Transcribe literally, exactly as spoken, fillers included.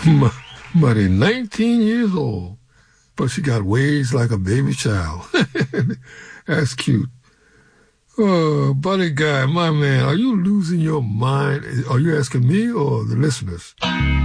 Buddy, nineteen years old, but she got ways like a baby child. That's cute. Oh, Buddy Guy, my man, are you losing your mind? Are you asking me or the listeners?